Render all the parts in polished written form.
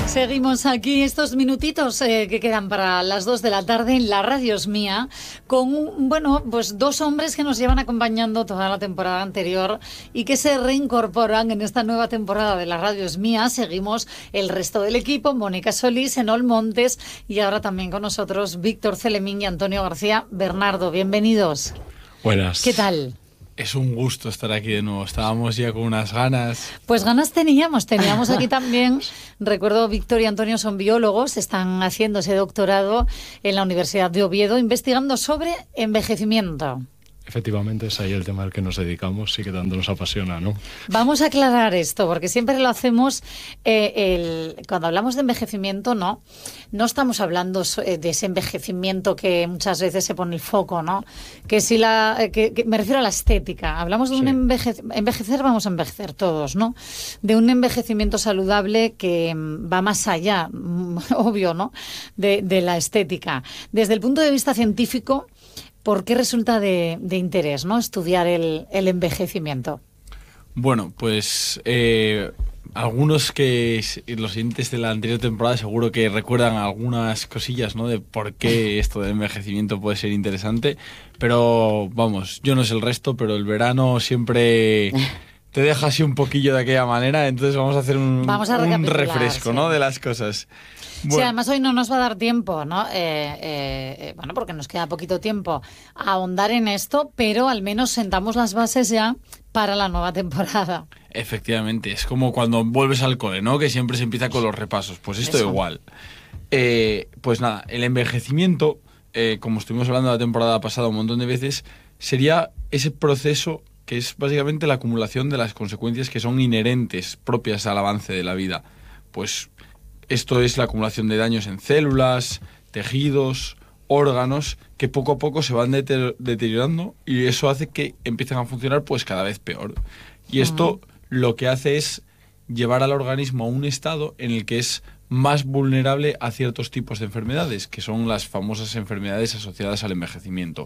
Seguimos aquí estos minutitos que quedan para las 2 de la tarde en La Radio es Mía, con, bueno, pues dos hombres que nos llevan acompañando toda la temporada anterior y que se reincorporan en esta nueva temporada de La Radio es Mía. Seguimos el resto del equipo, Mónica Solís, Enol Montes y ahora también con nosotros Víctor Celemín y Antonio García Bernardo. Bienvenidos. Buenas. ¿Qué tal? Es un gusto estar aquí de nuevo. Estábamos ya con unas ganas. Pues ganas teníamos aquí también. Recuerdo, Víctor y Antonio son biólogos, están haciendo ese doctorado en la Universidad de Oviedo, investigando sobre envejecimiento. Efectivamente, es ahí el tema al que nos dedicamos y que tanto nos apasiona, ¿no? Vamos a aclarar esto, porque siempre lo hacemos, cuando hablamos de envejecimiento, no estamos hablando de ese envejecimiento que muchas veces se pone el foco, ¿no? Que si que me refiero a la estética. Hablamos de un envejecer, vamos a envejecer todos, ¿no? De un envejecimiento saludable que va más allá, obvio, ¿no? De la estética. Desde el punto de vista científico, ¿por qué resulta de interés, ¿no? Estudiar el envejecimiento? Bueno, pues algunos que los siguientes de la anterior temporada seguro que recuerdan algunas cosillas, ¿no? De por qué esto del envejecimiento puede ser interesante. Pero vamos, yo no sé el resto, pero el verano siempre te deja así un poquillo de aquella manera. Entonces vamos a hacer un refresco, sí, ¿no? De las cosas. Bueno. Sí, además hoy no nos va a dar tiempo, ¿no? Bueno, porque nos queda poquito tiempo a ahondar en esto, pero al menos sentamos las bases ya para la nueva temporada. Efectivamente, es como cuando vuelves al cole, ¿no? Que siempre se empieza con los repasos. Pues esto igual. Pues nada, el envejecimiento, como estuvimos hablando la temporada pasada un montón de veces, sería ese proceso que es básicamente la acumulación de las consecuencias que son inherentes, propias al avance de la vida. Pues esto es la acumulación de daños en células, tejidos, órganos, que poco a poco se van deteriorando y eso hace que empiecen a funcionar pues cada vez peor. Y esto lo que hace es llevar al organismo a un estado en el que es más vulnerable a ciertos tipos de enfermedades, que son las famosas enfermedades asociadas al envejecimiento.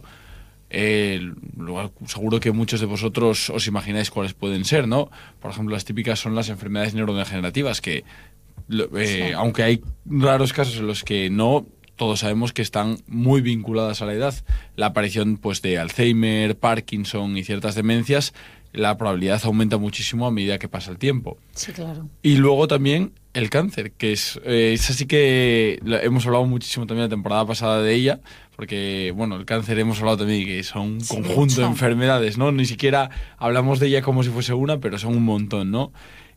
Seguro que muchos de vosotros os imagináis cuáles pueden ser, ¿no? Por ejemplo, las típicas son las enfermedades neurodegenerativas, que aunque hay raros casos en los que no, todos sabemos que están muy vinculadas a la edad. La aparición pues de Alzheimer, Parkinson y ciertas demencias, la probabilidad aumenta muchísimo a medida que pasa el tiempo. Sí, claro. Y luego también el cáncer, que es así que hemos hablado muchísimo también la temporada pasada de ella, porque bueno, el cáncer hemos hablado también que son un conjunto de enfermedades, ¿no? Ni siquiera hablamos de ella como si fuese una, pero son un montón, ¿no?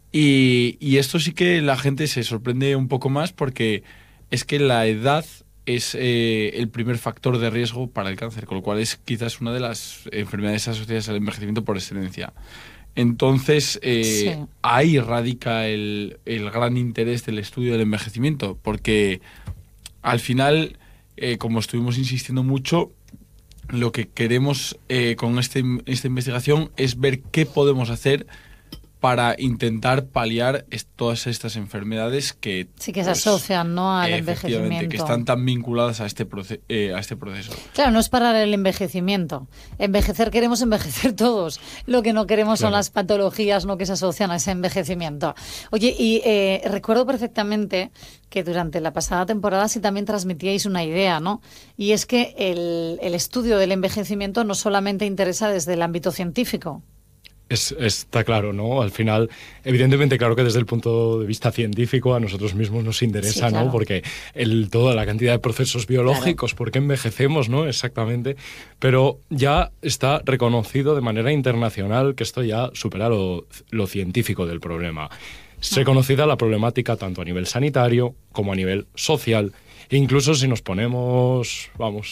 Y esto sí que la gente se sorprende un poco más porque es que la edad es el primer factor de riesgo para el cáncer, con lo cual es quizás una de las enfermedades asociadas al envejecimiento por excelencia. Entonces, ahí radica el gran interés del estudio del envejecimiento, porque al final, como estuvimos insistiendo mucho, lo que queremos con esta investigación es ver qué podemos hacer para intentar paliar todas estas enfermedades que sí que se asocian, ¿no?, al envejecimiento, que están tan vinculadas a este proceso. Claro, no es parar el envejecimiento. Queremos envejecer todos. Lo que no queremos son las patologías, ¿no?, que se asocian a ese envejecimiento. Oye, y recuerdo perfectamente que durante la pasada temporada sí también transmitíais una idea, ¿no? Y es que el estudio del envejecimiento no solamente interesa desde el ámbito científico. Está claro, ¿no? Al final, evidentemente, claro que desde el punto de vista científico a nosotros mismos nos interesa, sí, claro, ¿no? Porque toda la cantidad de procesos biológicos, claro, por qué envejecemos, ¿no? Exactamente. Pero ya está reconocido de manera internacional que esto ya supera lo científico del problema. Es reconocida la problemática tanto a nivel sanitario como a nivel social. Incluso si nos ponemos,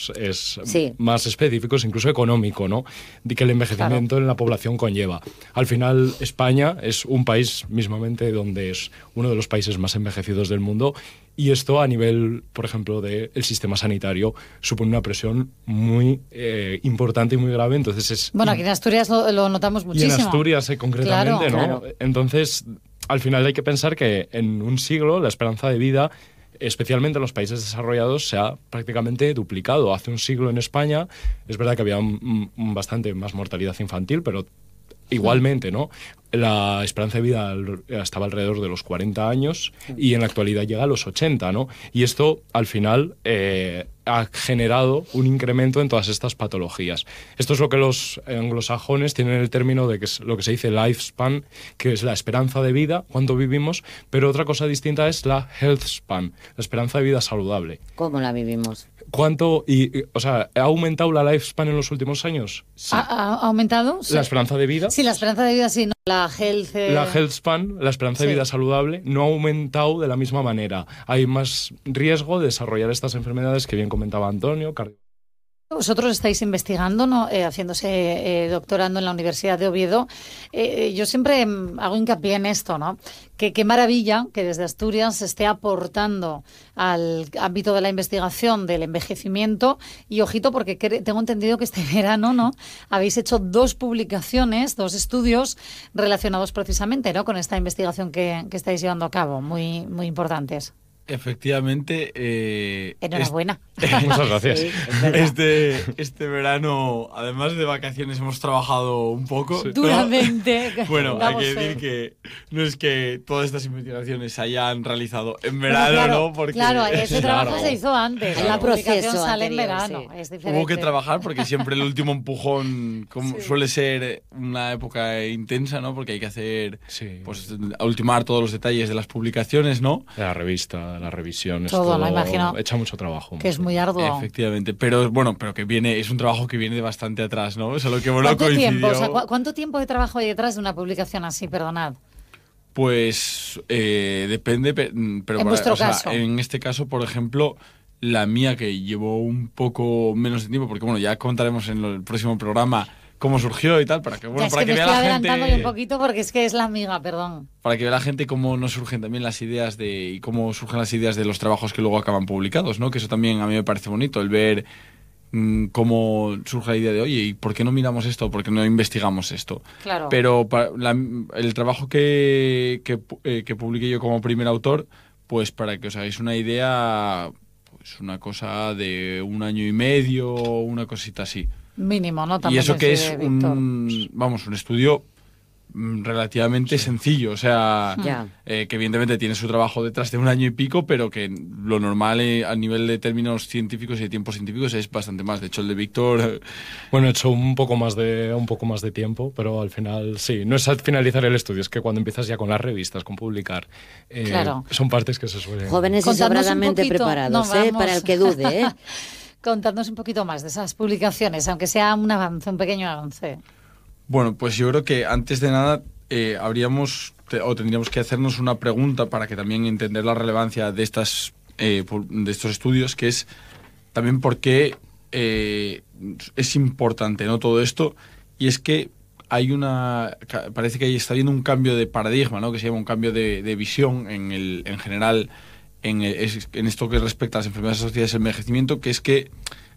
más específicos, incluso económico, ¿no?, de que el envejecimiento, claro, en la población conlleva. Al final, España es un país mismamente donde es uno de los países más envejecidos del mundo y esto a nivel, por ejemplo, del sistema sanitario supone una presión muy importante y muy grave. Entonces bueno, aquí en Asturias lo notamos muchísimo. Y en Asturias concretamente, claro, ¿no? Claro. Entonces, al final hay que pensar que en un siglo la esperanza de vida, especialmente en los países desarrollados, se ha prácticamente duplicado. Hace un siglo en España es verdad que había bastante más mortalidad infantil, pero igualmente, ¿no? La esperanza de vida estaba alrededor de los 40 años y en la actualidad llega a los 80, ¿no? Y esto, al final, ha generado un incremento en todas estas patologías. Esto es lo que los anglosajones tienen el término de que es lo que se dice lifespan, que es la esperanza de vida, cuánto vivimos, pero otra cosa distinta es la health span, la esperanza de vida saludable. ¿Cómo la vivimos? ¿Cuánto? O sea, ¿ha aumentado la lifespan en los últimos años? Sí. ¿Ha aumentado? Sí. ¿La esperanza de vida? Sí, la esperanza de vida sí, no. La health span, la esperanza de vida saludable, no ha aumentado de la misma manera. Hay más riesgo de desarrollar estas enfermedades que bien comentaba Antonio. Vosotros estáis investigando, ¿no? Haciéndose doctorando en la Universidad de Oviedo. Yo siempre hago hincapié en esto, ¿no? Que qué maravilla que desde Asturias se esté aportando al ámbito de la investigación del envejecimiento. Y ojito, porque tengo entendido que este verano, ¿no? Habéis hecho 2 publicaciones, 2 estudios relacionados precisamente, ¿no? Con esta investigación que estáis llevando a cabo, muy, muy importantes. Efectivamente. Enhorabuena. Muchas gracias. Sí, Este verano, además de vacaciones, hemos trabajado un poco. Sí. Duramente. Bueno, hay que decir que no es que todas estas investigaciones se hayan realizado en verano, claro, ¿no? Porque claro, ese trabajo se hizo antes. Claro. La publicación Proceso sale en anterior, verano. sí. Es diferente. hubo que trabajar porque siempre el último empujón suele ser una época intensa, ¿no? Porque hay que hacer, pues, ultimar todos los detalles de las publicaciones, ¿no? La revista, la revisión, todo, me imagino. Echa mucho trabajo. Que es muy arduo. Efectivamente, pero bueno, pero que es un trabajo que viene de bastante atrás, ¿no? O sea, lo que bueno ¿Cuánto coincidió. tiempo? O sea, ¿cuánto tiempo de trabajo hay detrás de una publicación así? Perdonad. Pues depende, pero en vuestro caso. en este caso, por ejemplo, la mía, que llevó un poco menos de tiempo, porque bueno, ya contaremos en el próximo programa cómo surgió y tal, para que Ya, para que me vea estoy la gente adelantándole un poquito porque es que es la amiga, perdón. Para que vea la gente cómo nos surgen también las ideas y cómo surgen las ideas de los trabajos que luego acaban publicados, ¿no? Que eso también a mí me parece bonito, el ver cómo surge la idea de, oye, ¿y por qué no miramos esto? ¿Por qué no investigamos esto? Claro. Pero el trabajo que publiqué yo como primer autor, pues para que os hagáis una idea, pues una cosa de 1 año y medio, una cosita así. Mínimo, ¿no? Y eso que es un estudio relativamente sencillo, o sea, que evidentemente tiene su trabajo detrás de 1 año y pico, pero que lo normal a nivel de términos científicos y de tiempos científicos es bastante más. De hecho, el de Víctor... Bueno, he hecho un poco más de tiempo, pero al final sí, no es al finalizar el estudio, es que cuando empiezas ya con las revistas, con publicar, son partes que se suelen... Jóvenes y sobradamente preparados, para el que dude, ¿eh? Contadnos un poquito más de esas publicaciones, aunque sea un avance, un pequeño avance. Bueno, pues yo creo que antes de nada tendríamos que hacernos una pregunta para que también entender la relevancia de estos estudios, que es también por qué es importante, ¿no? Todo esto, y es que parece que está habiendo un cambio de paradigma, ¿no? Que se llama un cambio de visión en general en esto que respecta a las enfermedades asociadas al envejecimiento, que es que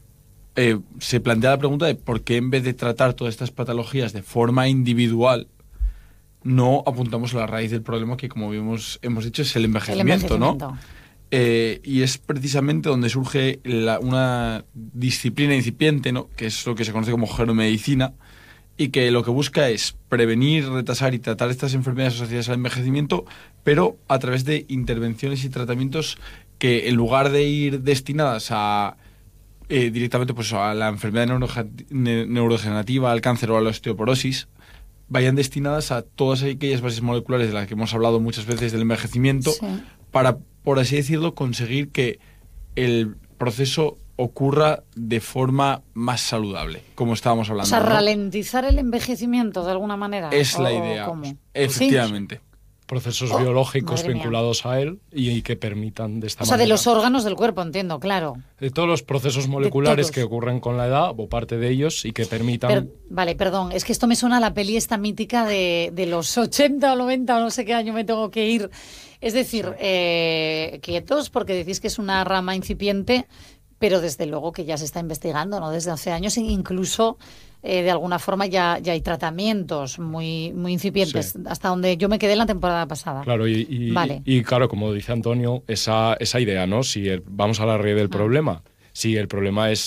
se plantea la pregunta de por qué en vez de tratar todas estas patologías de forma individual no apuntamos a la raíz del problema, que como hemos dicho es el envejecimiento, ¿no? Y es precisamente donde surge una disciplina incipiente, ¿no? Que es lo que se conoce como genomedicina, y que lo que busca es prevenir, retrasar y tratar estas enfermedades asociadas al envejecimiento, pero a través de intervenciones y tratamientos que, en lugar de ir destinadas a directamente pues a la enfermedad neurodegenerativa, al cáncer o a la osteoporosis, vayan destinadas a todas aquellas bases moleculares de las que hemos hablado muchas veces del envejecimiento, para, por así decirlo, conseguir que el proceso ocurra de forma más saludable, como estábamos hablando. O sea, ralentizar el envejecimiento de alguna manera. Es la idea. ¿Cómo? Efectivamente. ¿Sí? Procesos biológicos vinculados a él y que permitan de esta manera. O sea, de los órganos del cuerpo, entiendo, claro. De todos los procesos moleculares que ocurren con la edad, o parte de ellos, y que permitan... Vale, perdón, es que esto me suena a la peli esta mítica de los 80 o 90, o no sé qué año me tengo que ir. Es decir, quietos, porque decís que es una rama incipiente, pero desde luego que ya se está investigando, ¿no? Desde hace años, incluso de alguna forma ya hay tratamientos muy, muy incipientes, hasta donde yo me quedé en la temporada pasada. Claro, y claro, como dice Antonio, esa idea, ¿no? Si vamos a la raíz del problema, si el problema es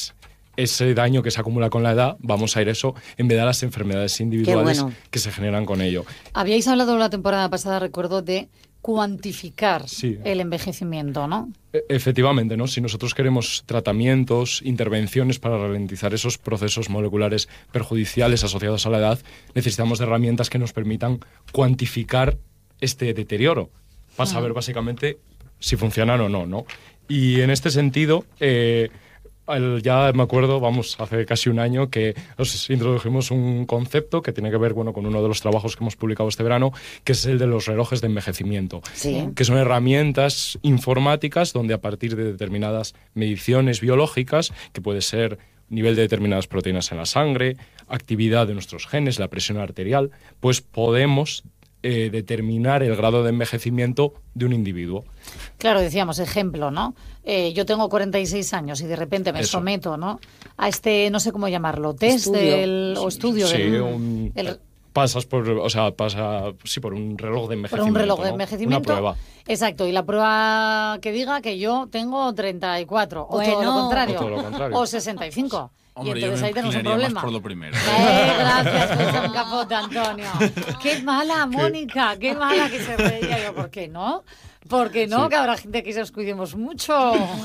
ese daño que se acumula con la edad, vamos a ir eso en vez de las enfermedades individuales que se generan con ello. Habíais hablado la temporada pasada, recuerdo, de cuantificar el envejecimiento, ¿no? Efectivamente, ¿no? Si nosotros queremos tratamientos, intervenciones para ralentizar esos procesos moleculares perjudiciales asociados a la edad, necesitamos de herramientas que nos permitan cuantificar este deterioro para saber básicamente si funcionan o no, ¿no? Y en este sentido, ya me acuerdo, hace casi un año que nos introdujimos un concepto que tiene que ver, con uno de los trabajos que hemos publicado este verano, que es el de los relojes de envejecimiento, que son herramientas informáticas donde a partir de determinadas mediciones biológicas, que puede ser nivel de determinadas proteínas en la sangre, actividad de nuestros genes, la presión arterial, pues podemos determinar el grado de envejecimiento de un individuo. Claro, decíamos, ejemplo, ¿no? Yo tengo 46 años y de repente me someto, ¿no? A no sé cómo llamarlo, test estudio. Sí, pasas por un reloj de envejecimiento. Por un reloj de envejecimiento. Una prueba. Exacto, y la prueba que diga que yo tengo 34, o todo lo contrario, o 65. Hombre, y entonces ahí tenemos un problema. Más por lo primero. Gracias, pues un capote, Antonio. Qué mala, Mónica, qué mala que se reía. Yo, ¿por qué no? ¿Por qué no? Sí. Que habrá gente que se os cuidemos mucho.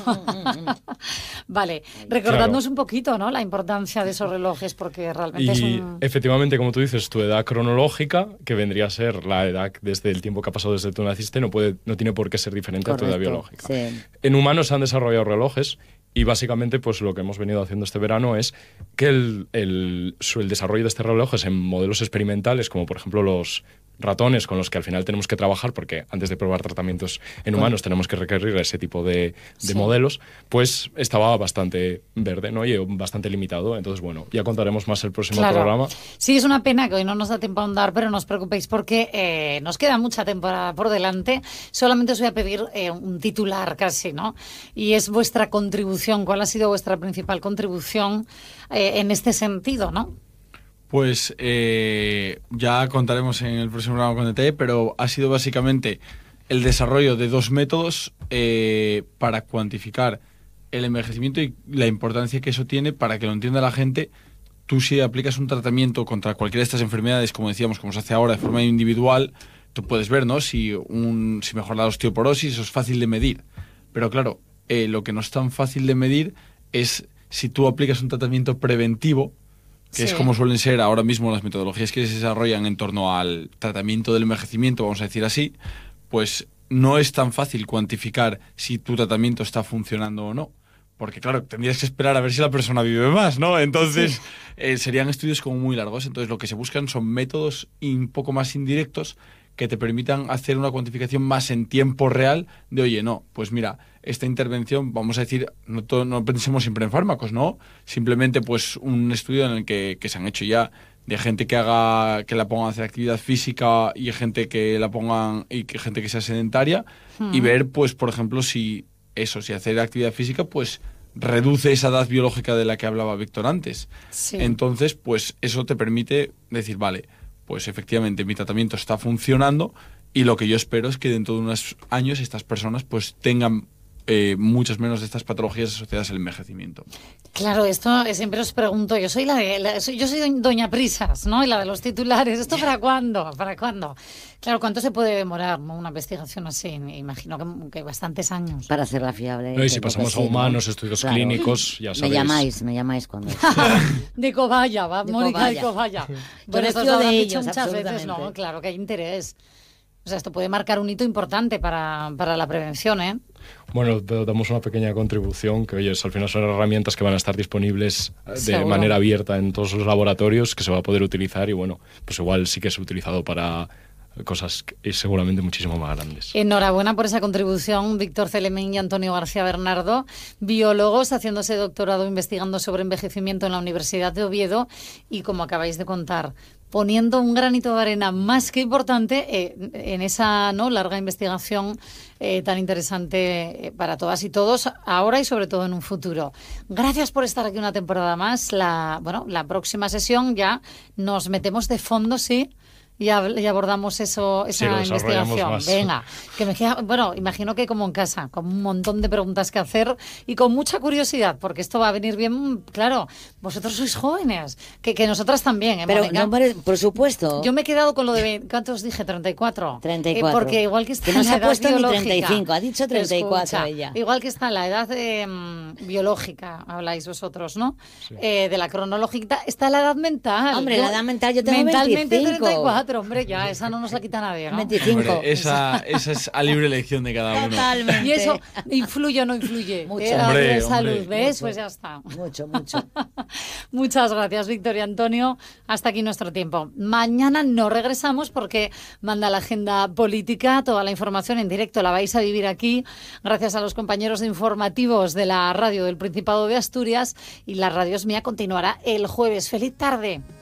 Vale, recordadnos un poquito, ¿no? La importancia de esos relojes, porque realmente es un... Efectivamente, como tú dices, tu edad cronológica, que vendría a ser la edad desde el tiempo que ha pasado desde que tú naciste, no tiene por qué ser diferente a tu edad biológica. Sí. En humanos se han desarrollado relojes. Y básicamente, pues lo que hemos venido haciendo este verano es que el desarrollo de este reloj es en modelos experimentales, como por ejemplo los ratones con los que al final tenemos que trabajar, porque antes de probar tratamientos en humanos tenemos que recurrir a ese tipo de modelos, pues estaba bastante verde, ¿no? Y bastante limitado. Entonces, bueno, ya contaremos más el próximo programa. Sí, es una pena que hoy no nos da tiempo a ahondar, pero no os preocupéis porque nos queda mucha temporada por delante. Solamente os voy a pedir un titular casi, ¿no? Y es vuestra contribución. ¿Cuál ha sido vuestra principal contribución en este sentido, no? Pues ya contaremos en el próximo programa con detalle, pero ha sido básicamente el desarrollo de 2 métodos para cuantificar el envejecimiento y la importancia que eso tiene para que lo entienda la gente. Tú, si aplicas un tratamiento contra cualquiera de estas enfermedades, como decíamos, como se hace ahora de forma individual, tú puedes ver, ¿no? Si mejora la osteoporosis, eso es fácil de medir. Pero claro, lo que no es tan fácil de medir es si tú aplicas un tratamiento preventivo, que es como suelen ser ahora mismo las metodologías que se desarrollan en torno al tratamiento del envejecimiento, vamos a decir así, pues no es tan fácil cuantificar si tu tratamiento está funcionando o no. Porque claro, tendrías que esperar a ver si la persona vive más, ¿no? Entonces serían estudios como muy largos. Entonces lo que se buscan son métodos un poco más indirectos que te permitan hacer una cuantificación más en tiempo real de, oye, no, pues mira, esta intervención, vamos a decir, no pensemos siempre en fármacos, ¿no? Simplemente pues un estudio en el que se han hecho ya de gente que la pongan a hacer actividad física y gente que la pongan y que gente que sea sedentaria y ver, pues, por ejemplo, si hacer actividad física, pues reduce esa edad biológica de la que hablaba Víctor antes. Sí. Entonces, pues eso te permite decir, vale, pues efectivamente mi tratamiento está funcionando y lo que yo espero es que dentro de unos años estas personas pues tengan muchas menos de estas patologías asociadas al envejecimiento. Claro, esto siempre os pregunto, yo soy doña Prisas, ¿no? Y la de los titulares, ¿esto para cuándo? ¿Para cuándo? Claro, ¿cuánto se puede demorar, ¿no? Una investigación así? Imagino que bastantes años. Para hacerla fiable. No, y si pasamos a humanos, estudios clínicos, ya sabéis. Me llamáis cuando... De cobaya, va, Mónica de cobaya. Bueno, esto lo han dicho muchas veces, ¿no? Claro que hay interés. O sea, esto puede marcar un hito importante para la prevención, ¿eh? Bueno, damos una pequeña contribución, que oye, al final son herramientas que van a estar disponibles de manera abierta en todos los laboratorios, que se va a poder utilizar y bueno, pues igual sí que es utilizado para cosas seguramente muchísimo más grandes. Enhorabuena por esa contribución, Víctor Celemín y Antonio García Bernardo, biólogos haciéndose doctorado investigando sobre envejecimiento en la Universidad de Oviedo y, como acabáis de contar, poniendo un granito de arena más que importante en esa larga investigación tan interesante para todas y todos, ahora y sobre todo en un futuro. Gracias por estar aquí una temporada más. La próxima sesión ya nos metemos de fondo, sí, y abordamos esa investigación. Venga, que me queda, bueno, imagino que como en casa, con un montón de preguntas que hacer y con mucha curiosidad, porque esto va a venir bien, claro, vosotros sois jóvenes, que nosotras también, Pero no, por supuesto. Yo me he quedado con lo de, ¿cuántos dije? 34. 34. Porque igual que está que no se ha puesto biológica, ni 35, ha dicho 34 escucha, ella. Igual que está la edad biológica, habláis vosotros, ¿no? Sí. De la cronológica, está la edad mental. Hombre, la edad mental yo tengo mentalmente 25. 34, hombre, ya, esa no nos la quita nadie, ¿no? 25. Hombre, esa es a libre elección de cada uno. Totalmente. Y eso, ¿influye o no influye? Mucho. Hombre, salud, ¿ves? Mucho, pues ya está. Mucho. Muchas gracias, Victoria Antonio. Hasta aquí nuestro tiempo. Mañana no regresamos porque manda la agenda política. Toda la información en directo la vais a vivir aquí, gracias a los compañeros de informativos de la radio del Principado de Asturias. Y la Radio Es Mía continuará el jueves. ¡Feliz tarde!